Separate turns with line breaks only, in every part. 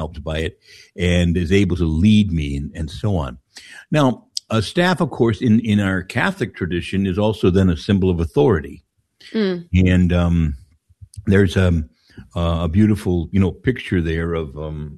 helped by it and is able to lead me and so on. Now, a staff, of course, in our Catholic tradition is also then a symbol of authority. And there's a beautiful, picture there of,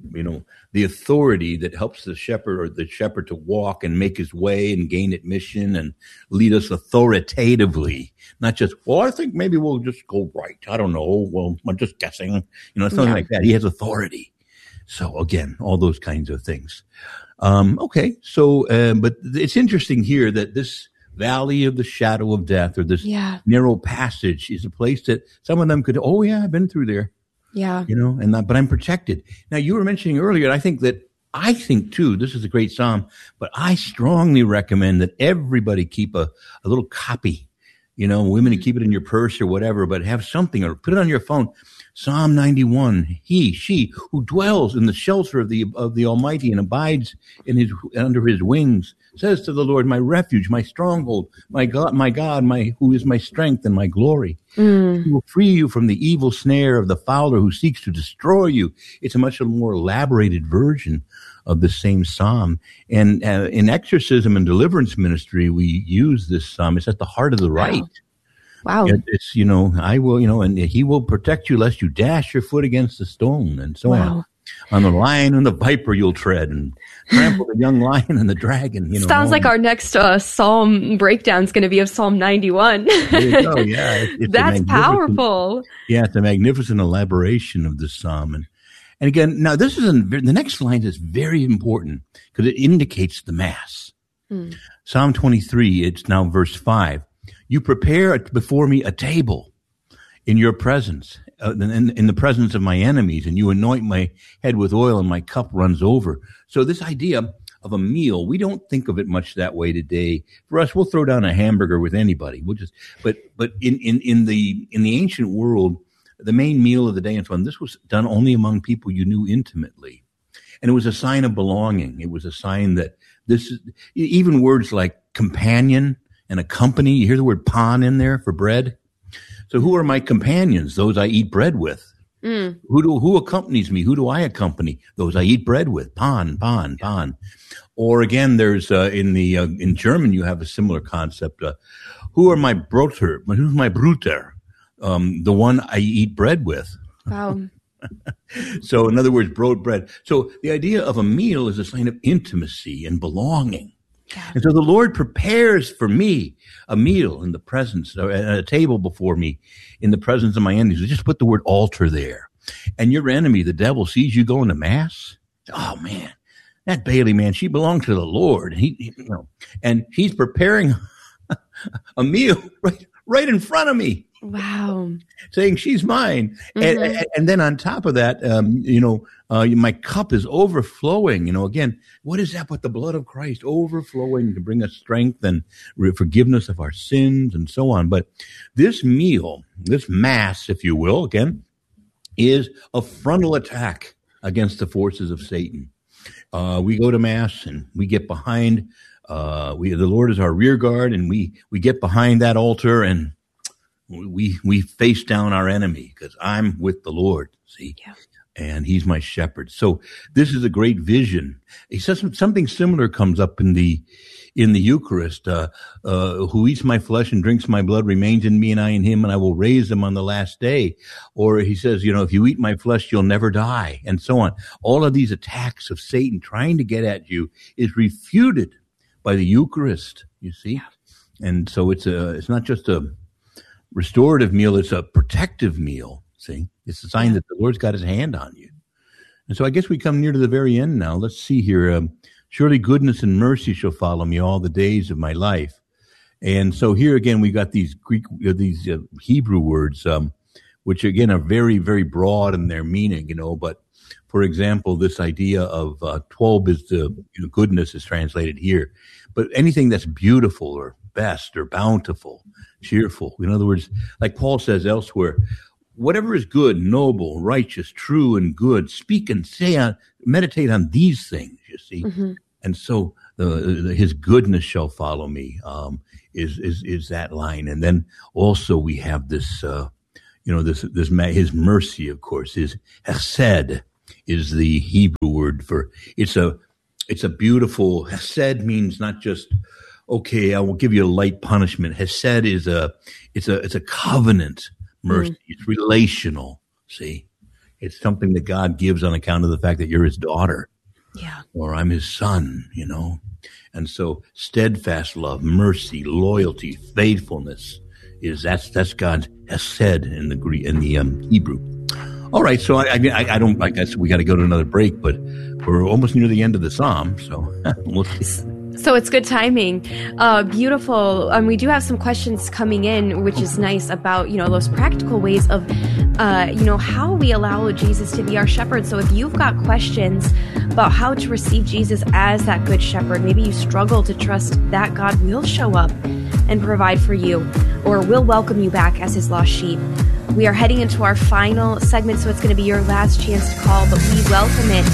the authority that helps the shepherd to walk and make his way and gain admission and lead us authoritatively, not just, well, I think maybe we'll just go right. I don't know. Well, I'm just guessing, something like that. He has authority. So again, all those kinds of things. Okay. So, but it's interesting here that this valley of the shadow of death, or this narrow passage, is a place that some of them could, I've been through there.
Yeah.
But I'm protected. Now, you were mentioning earlier, I think too, this is a great Psalm, but I strongly recommend that everybody keep a little copy, women to keep it in your purse or whatever, but have something or put it on your phone. Psalm 91, she who dwells in the shelter of the Almighty and abides under his wings, says to the Lord, my refuge, my stronghold, my God, who is my strength and my glory. He will free you from the evil snare of the fowler who seeks to destroy you. It's a much more elaborated version of the same psalm. And in exorcism and deliverance ministry, we use this psalm. It's at the heart of the rite.
Wow.
It's, I will, and he will protect you lest you dash your foot against a stone and so on. On the lion and the viper you'll tread and trample the young lion and the dragon.
Sounds like our next psalm breakdown is going to be of Psalm 91.
There you go. Yeah.
That's powerful.
Yeah. It's a magnificent elaboration of this psalm. And again, now this is the next line is very important because it indicates the Mass. Psalm 23, it's now verse 5. You prepare before me a table in your presence, in the presence of my enemies, and you anoint my head with oil and my cup runs over. So this idea of a meal, we don't think of it much that way today. For us, we'll throw down a hamburger with anybody. But in the ancient world, the main meal of the day and so on, this was done only among people you knew intimately. And it was a sign of belonging. It was a sign that even words like companion and accompany, you hear the word pan in there for bread. So who are my companions? Those I eat bread with. Who accompanies me? Who do I accompany? Those I eat bread with. Pan. Or again, there's in German you have a similar concept. Who are my Broter? Who's my Bruder? The one I eat bread with.
Wow.
So in other words, bread. So the idea of a meal is a sign of intimacy and belonging. Yeah. And so the Lord prepares for me a meal in the presence, a table before me in the presence of my enemies. Just put the word altar there. And your enemy, the devil, sees you going to Mass. Oh, man, that Bailey, man, she belongs to the Lord. And he's preparing a meal right in front of me.
Wow.
Saying she's mine. And then on top of that, my cup is overflowing. Again, what is that but the blood of Christ overflowing to bring us strength and forgiveness of our sins and so on. But this meal, this Mass, if you will, again, is a frontal attack against the forces of Satan. We go to Mass and we get behind, the Lord is our rear guard, and we get behind that altar and we face down our enemy because I'm with the Lord, see, and he's my shepherd. So this is a great vision. He says something similar comes up in the Eucharist. Who eats my flesh and drinks my blood remains in me and I in him, and I will raise them on the last day. Or he says, if you eat my flesh, you'll never die, and so on. All of these attacks of Satan trying to get at you is refuted by the Eucharist, you see. And so it's not just a restorative meal, it's a protective meal. See, it's a sign that the Lord's got his hand on you. And so I guess we come near to the very end now. Let's see here. Surely goodness and mercy shall follow me all the days of my life. And so here again, we got these Hebrew words, which again are very, very broad in their meaning, but for example, this idea of 12 is the goodness is translated here, but anything that's beautiful or best or bountiful, cheerful. In other words, like Paul says elsewhere, whatever is good, noble, righteous, true, and good, speak and say, meditate on these things, you see. Mm-hmm. And so his goodness shall follow me, is that line. And then also we have this, his mercy, of course, is chesed. is the Hebrew word for it's a beautiful. Hesed means not just, okay, I will give you a light punishment. Hesed is it's a covenant mercy. It's relational. See, it's something that God gives on account of the fact that you're his daughter.
Yeah.
Or I'm his son, And so steadfast love, mercy, loyalty, faithfulness that's God's hesed in the Greek, in the Hebrew. All right, so I guess we got to go to another break, but we're almost near the end of the psalm, so we'll see.
So it's good timing. Beautiful. We do have some questions coming in, which is nice, about, those practical ways of, how we allow Jesus to be our shepherd. So if you've got questions about how to receive Jesus as that good shepherd, maybe you struggle to trust that God will show up and provide for you, or will welcome you back as his lost sheep. We are heading into our final segment, so it's going to be your last chance to call, but we welcome it.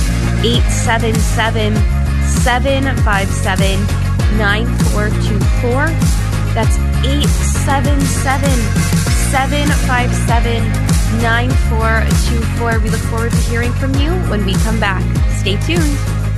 877-757-9424. That's 877-757-9424. We look forward to hearing from you when we come back. Stay tuned.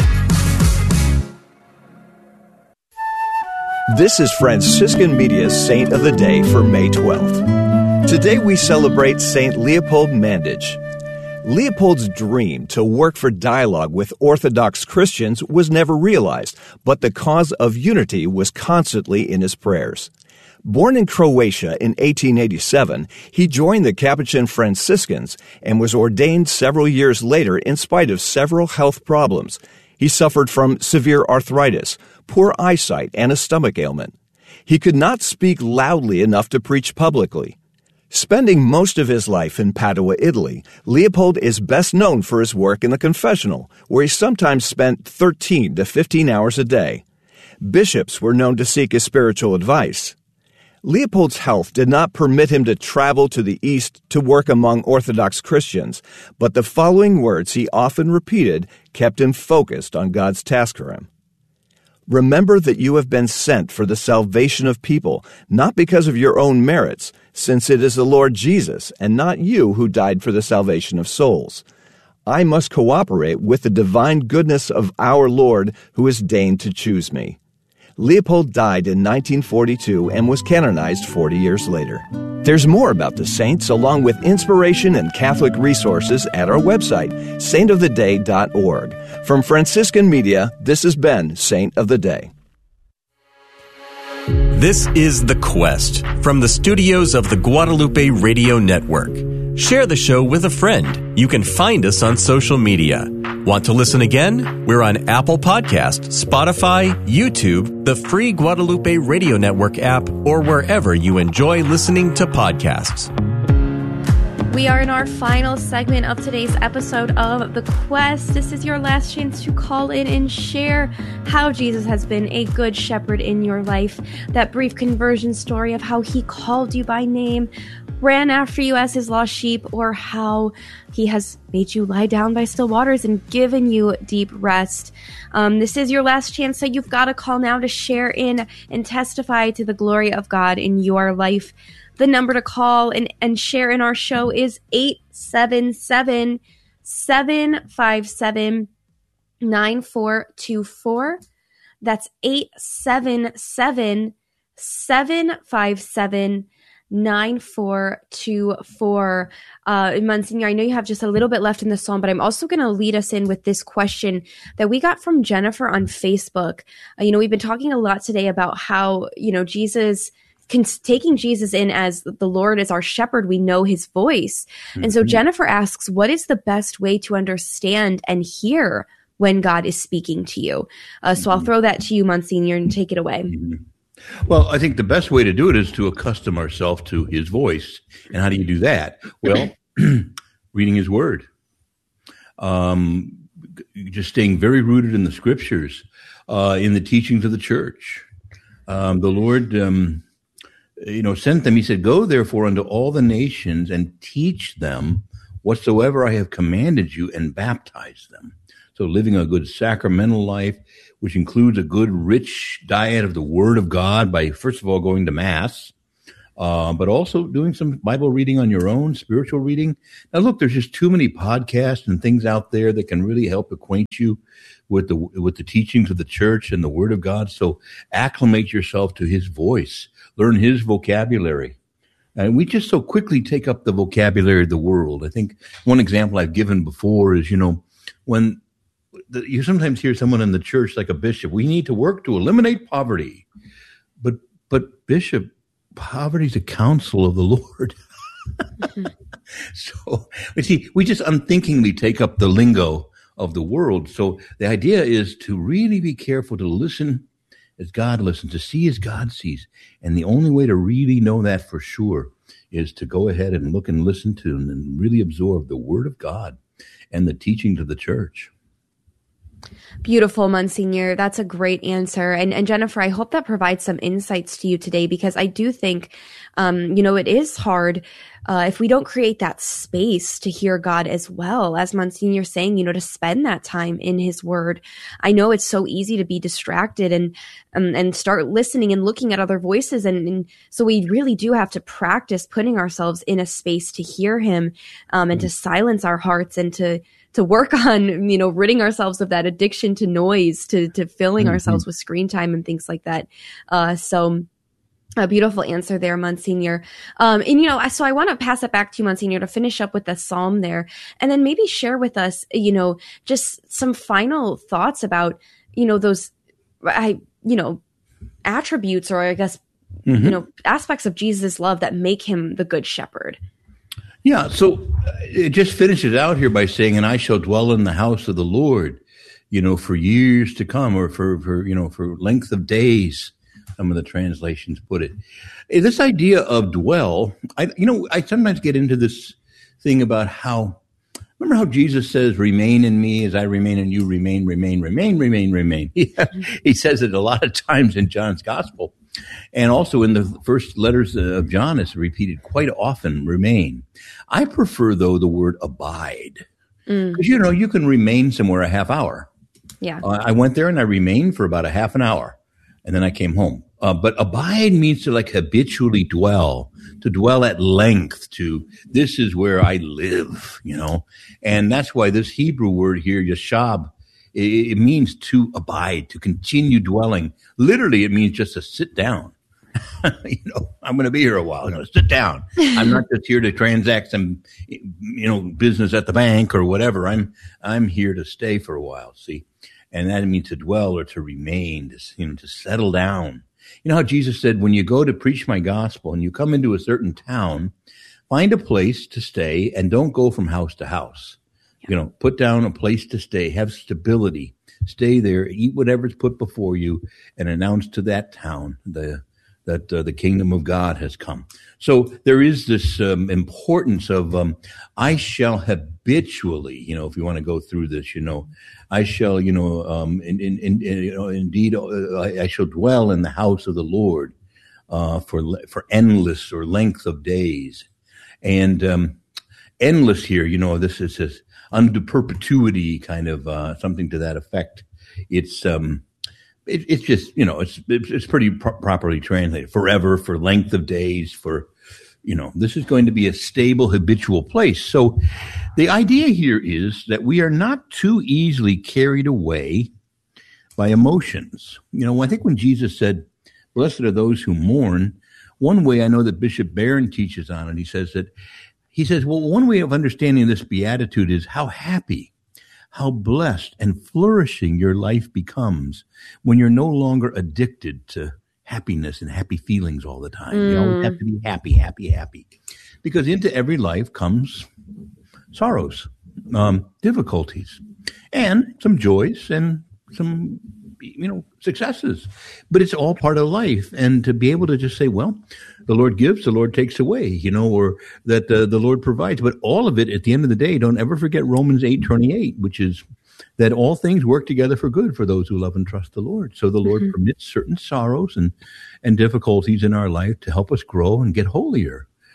This is Franciscan Media's Saint of the Day for May 12th. Today we celebrate Saint Leopold Mandage. Leopold's dream to work for dialogue with Orthodox Christians was never realized, but the cause of unity was constantly in his prayers. Born in Croatia in 1887, he joined the Capuchin Franciscans and was ordained several years later in spite of several health problems. He suffered from severe arthritis, poor eyesight, and a stomach ailment. He could not speak loudly enough to preach publicly. Spending most of his life in Padua, Italy, Leopold is best known for his work in the confessional, where he sometimes spent 13 to 15 hours a day. Bishops were known to seek his spiritual advice. Leopold's health did not permit him to travel to the East to work among Orthodox Christians, but the following words he often repeated kept him focused on God's task for him. Remember that you have been sent for the salvation of people, not because of your own merits, since it is the Lord Jesus and not you who died for the salvation of souls. I must cooperate with the divine goodness of our Lord who has deigned to choose me. Leopold died in 1942 and was canonized 40 years later. There's more about the saints, along with inspiration and Catholic resources, at our website, saintoftheday.org. From Franciscan Media, this has been Saint of the Day.
This is The Quest from the studios of the Guadalupe Radio Network. Share the show with a friend. You can find us on social media. Want to listen again? We're on Apple Podcasts, Spotify, YouTube, the free Guadalupe Radio Network app, or wherever you enjoy listening to podcasts.
We are in our final segment of today's episode of The Quest. This is your last chance to call in and share how Jesus has been a good shepherd in your life. That brief conversion story of how he called you by name, ran after you as his lost sheep, or how he has made you lie down by still waters and given you deep rest. This is your last chance, so you've got to call now to share in and testify to the glory of God in your life. The number to call and share in our show is 877-757-9424. That's 877-757-9424. Monsignor, I know you have just a little bit left in the psalm, but I'm also going to lead us in with this question that we got from Jennifer on Facebook. We've been talking a lot today about how, taking Jesus in as the Lord as our shepherd, we know his voice. Mm-hmm. And so Jennifer asks, what is the best way to understand and hear when God is speaking to you? So I'll throw that to you, Monsignor, and take it away.
Mm-hmm. Well, I think the best way to do it is to accustom ourselves to his voice. And how do you do that? Well, reading his word. Just staying very rooted in the scriptures, in the teachings of the church. The Lord, sent them. He said, "Go therefore unto all the nations and teach them whatsoever I have commanded you, and baptize them." So living a good sacramental life, which includes a good rich diet of the Word of God by, first of all, going to Mass, but also doing some Bible reading on your own, spiritual reading. Now, look, there's just too many podcasts and things out there that can really help acquaint you with the teachings of the church and the Word of God. So acclimate yourself to His voice, learn His vocabulary. And we just so quickly take up the vocabulary of the world. I think one example I've given before is, when you sometimes hear someone in the church, like a bishop, we need to work to eliminate poverty. But Bishop, poverty is a counsel of the Lord. So, you see, we just unthinkingly take up the lingo of the world. So the idea is to really be careful to listen as God listens, to see as God sees. And the only way to really know that for sure is to go ahead and look and listen to and really absorb the Word of God and the teachings of the church.
Beautiful, Monsignor. That's a great answer. And Jennifer, I hope that provides some insights to you today, because I do think, it is hard if we don't create that space to hear God as well, as Monsignor saying, to spend that time in His Word. I know it's so easy to be distracted and start listening and looking at other voices. And so we really do have to practice putting ourselves in a space to hear Him, and to silence our hearts and to work on, ridding ourselves of that addiction to noise, to filling ourselves with screen time and things like that. So a beautiful answer there, Monsignor. So I want to pass it back to you, Monsignor, to finish up with the psalm there, and then maybe share with us, just some final thoughts about, those, attributes, or I guess, aspects of Jesus' love that make Him the Good Shepherd.
Yeah, so it just finishes out here by saying, and I shall dwell in the house of the Lord, for years to come, or for length of days, some of the translations put it. This idea of dwell, I sometimes get into this thing about remember how Jesus says, remain in me as I remain in you, remain. He says it a lot of times in John's gospel. And also in the first letters of John, it's repeated quite often, remain. I prefer, though, the word abide. Because, you can remain somewhere a half hour.
Yeah.
I went there and I remained for about a half an hour, and then I came home. But abide means to habitually dwell, to dwell at length, this is where I live, And that's why this Hebrew word here, yashab, it means to abide, to continue dwelling. Literally, it means just to sit down. I'm going to be here a while. Sit down. I'm not just here to transact some, business at the bank or whatever. I'm here to stay for a while. See, and that means to dwell or to remain, to settle down. You know how Jesus said, when you go to preach my gospel and you come into a certain town, find a place to stay and don't go from house to house. Put down a place to stay, have stability, stay there, eat whatever's put before you, and announce to that town that the kingdom of God has come. So there is this importance of I shall habitually, if you want to go through this, I shall, indeed, I shall dwell in the house of the Lord for endless or length of days, and endless here. This is unto perpetuity, kind of something to that effect. It's just it's pretty properly translated. Forever, for length of days, for this is going to be a stable, habitual place. So the idea here is that we are not too easily carried away by emotions. I think when Jesus said, "Blessed are those who mourn," one way I know that Bishop Barron teaches on it, he says, well, one way of understanding this beatitude is how happy, how blessed and flourishing your life becomes when you're no longer addicted to happiness and happy feelings all the time. You always have to be happy, happy, happy. Because into every life comes sorrows, difficulties, and some joys and some, successes. But it's all part of life. And to be able to just say, well, the Lord gives, the Lord takes away, or that the Lord provides. But all of it, at the end of the day, don't ever forget Romans 8:28, which is that all things work together for good for those who love and trust the Lord. So the Lord permits certain sorrows and difficulties in our life to help us grow and get holier.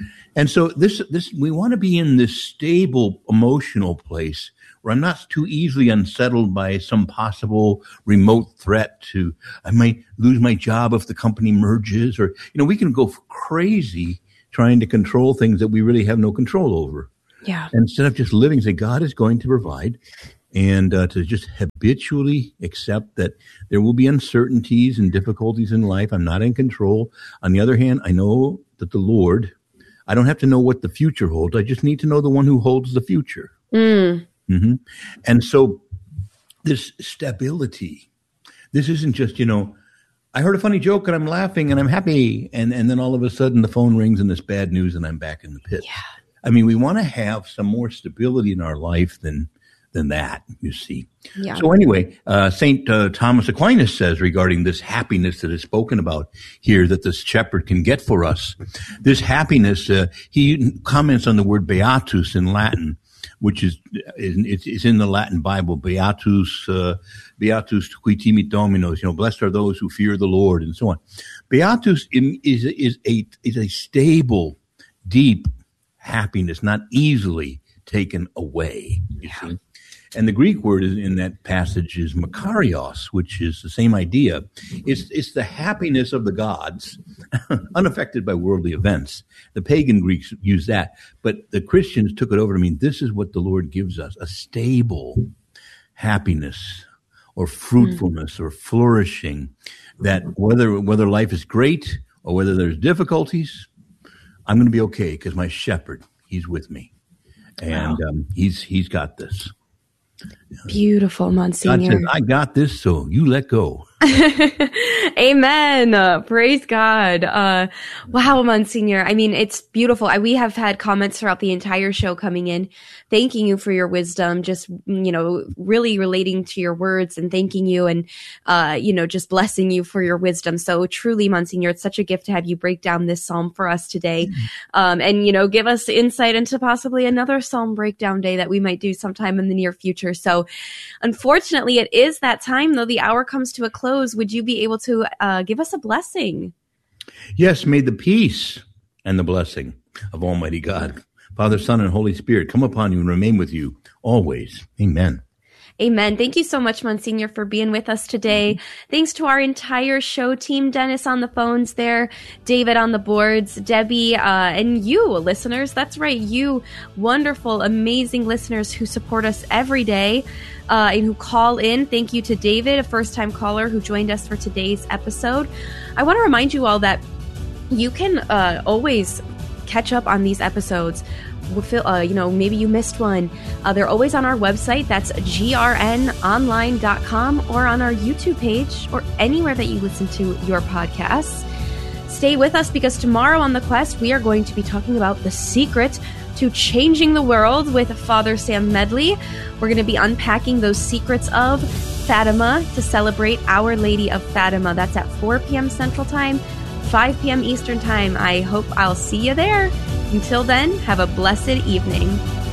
And so this we want to be in this stable emotional place where I'm not too easily unsettled by some possible remote threat to, I might lose my job if the company merges, or, we can go crazy trying to control things that we really have no control over.
Yeah.
Instead of just living, say, God is going to provide, and to just habitually accept that there will be uncertainties and difficulties in life. I'm not in control. On the other hand, I know that the Lord, I don't have to know what the future holds. I just need to know the one who holds the future. Mm-hmm. And so this stability, this isn't just, I heard a funny joke and I'm laughing and I'm happy. And then all of a sudden the phone rings and it's bad news and I'm back in the pit.
Yeah.
I mean, we want to have some more stability in our life than that, you see.
Yeah.
So anyway, St. Thomas Aquinas says regarding this happiness that is spoken about here that this shepherd can get for us, this happiness, he comments on the word beatus in Latin, which is in the Latin Bible, beatus qui timit Dominus, blessed are those who fear the Lord, and so on. Beatus is a stable, deep happiness, not easily taken away, you see. And the Greek word in that passage is makarios, which is the same idea. It's the happiness of the gods, unaffected by worldly events. The pagan Greeks used that, but the Christians took it over to mean this is what the Lord gives us, a stable happiness or fruitfulness or flourishing, that whether life is great or whether there's difficulties, I'm going to be okay because my shepherd, he's with me. And he's got this.
Beautiful, Monsignor.
God says, I got this, so you let go.
Amen. Praise God. Wow, Monsignor. I mean, it's beautiful. We have had comments throughout the entire show coming in, thanking you for your wisdom, just, really relating to your words and thanking you and, just blessing you for your wisdom. So truly, Monsignor, it's such a gift to have you break down this psalm for us today. And, give us insight into possibly another psalm breakdown day that we might do sometime in the near future. So unfortunately, it is that time, though. The hour comes to a close. Would you be able to give us a blessing?
Yes, may the peace and the blessing of Almighty God, Father, Son, and Holy Spirit come upon you and remain with you always. Amen.
Amen. Thank you so much, Monsignor, for being with us today. Thanks to our entire show team, Dennis on the phones there, David on the boards, Debbie, and you, listeners. That's right, you wonderful, amazing listeners who support us every day and who call in. Thank you to David, a first-time caller who joined us for today's episode. I want to remind you all that you can always catch up on these episodes. Maybe you missed one. They're always on our website. That's grnonline.com, or on our YouTube page, or anywhere that you listen to your podcasts. Stay with us, because tomorrow on The Quest, we are going to be talking about the secret to changing the world with Father Sam Medley. We're going to be unpacking those secrets of Fatima to celebrate Our Lady of Fatima. That's at 4 p.m. Central Time, 5 p.m. Eastern Time. I hope I'll see you there. Until then, have a blessed evening.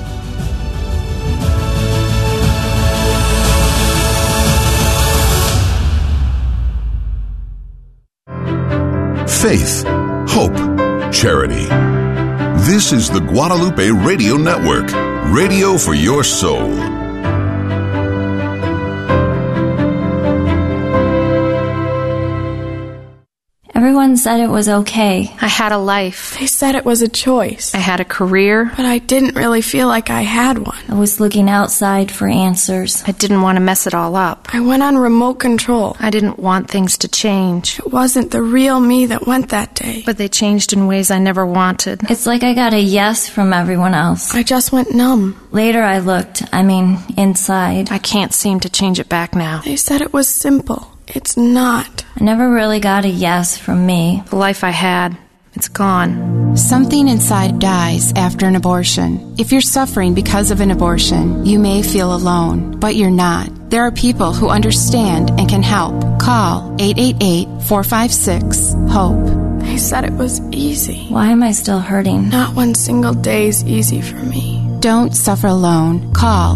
Faith, hope, charity. This is the Guadalupe Radio Network, radio for your soul.
Everyone said it was okay.
I had a life.
They said it was a choice.
I had a career.
But I didn't really feel like I had one.
I was looking outside for answers.
I didn't want to mess it all up.
I went on remote control.
I didn't want things to change.
It wasn't the real me that went that day.
But they changed in ways I never wanted.
It's like I got a yes from everyone else.
I just went numb.
Later I looked, inside.
I can't seem to change it back now.
They said it was simple. It's not.
I never really got a yes from me.
The life I had, it's gone.
Something inside dies after an abortion. If you're suffering because of an abortion, you may feel alone, but you're not. There are people who understand and can help. Call 888-456-HOPE.
They said it was easy.
Why am I still hurting?
Not one single day is easy for me.
Don't suffer alone. Call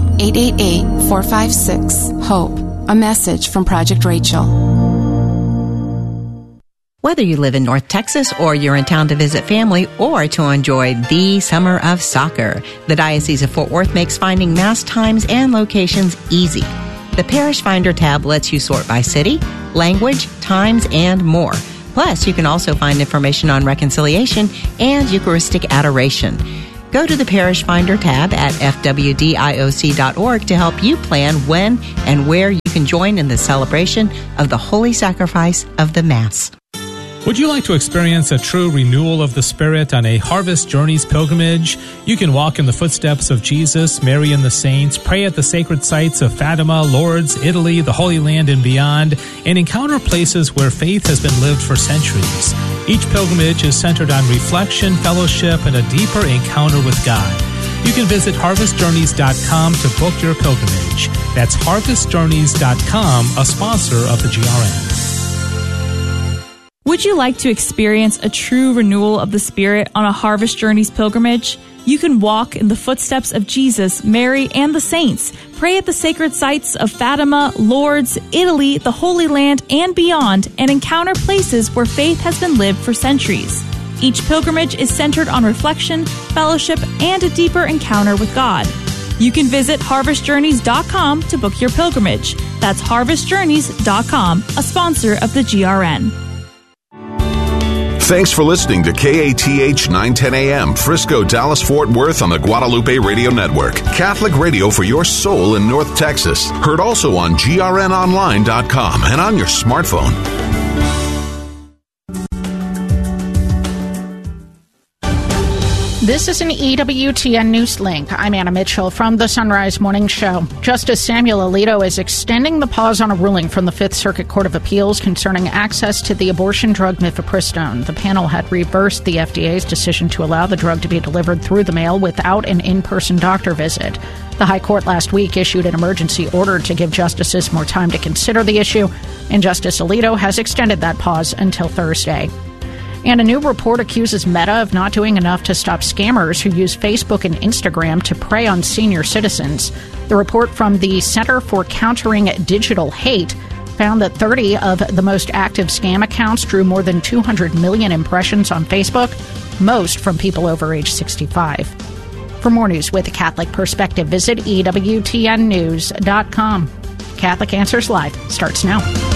888-456-HOPE. A message from Project Rachel.
Whether you live in North Texas or you're in town to visit family or to enjoy the summer of soccer, the Diocese of Fort Worth makes finding Mass times and locations easy. The Parish Finder tab lets you sort by city, language, times, and more. Plus, you can also find information on reconciliation and Eucharistic adoration. Go to the Parish Finder tab at fwdioc.org to help you plan when and where you can join in the celebration of the Holy Sacrifice of the Mass.
Would you like to experience a true renewal of the Spirit on a Harvest Journeys pilgrimage? You can walk in the footsteps of Jesus, Mary and the saints, pray at the sacred sites of Fatima, Lourdes, Italy, the Holy Land, and beyond, and encounter places where faith has been lived for centuries. Each pilgrimage is centered on reflection, fellowship, and a deeper encounter with God. You can visit harvestjourneys.com to book your pilgrimage. That's harvestjourneys.com, a sponsor of the GRN.
Would you like to experience a true renewal of the Spirit on a Harvest Journeys pilgrimage? You can walk in the footsteps of Jesus, Mary, and the saints, pray at the sacred sites of Fatima, Lourdes, Italy, the Holy Land, and beyond, and encounter places where faith has been lived for centuries. Each pilgrimage is centered on reflection, fellowship, and a deeper encounter with God. You can visit harvestjourneys.com to book your pilgrimage. That's harvestjourneys.com, a sponsor of the GRN.
Thanks for listening to KATH 910 AM, Frisco, Dallas, Fort Worth on the Guadalupe Radio Network. Catholic radio for your soul in North Texas. Heard also on grnonline.com and on your smartphone.
This is an EWTN News Link. I'm Anna Mitchell from the Sunrise Morning Show. Justice Samuel Alito is extending the pause on a ruling from the Fifth Circuit Court of Appeals concerning access to the abortion drug mifepristone. The panel had reversed the FDA's decision to allow the drug to be delivered through the mail without an in-person doctor visit. The High Court last week issued an emergency order to give justices more time to consider the issue, and Justice Alito has extended that pause until Thursday. And a new report accuses Meta of not doing enough to stop scammers who use Facebook and Instagram to prey on senior citizens. The report from the Center for Countering Digital Hate found that 30 of the most active scam accounts drew more than 200 million impressions on Facebook, most from people over age 65. For more news with a Catholic perspective, visit EWTNnews.com. Catholic Answers Live starts now.